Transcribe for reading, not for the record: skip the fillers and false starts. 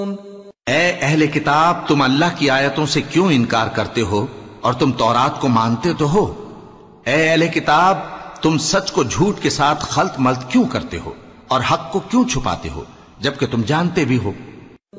ए अहले किताब, तुम अल्लाह की आयतों से क्यों इनकार करते हो और तुम तौरात को मानते तो हो। ए अहले किताब, तुम सच को झूठ के साथ खल्त मल्त क्यों करते हो और हक को क्यों छुपाते हो जबकि तुम जानते भी हो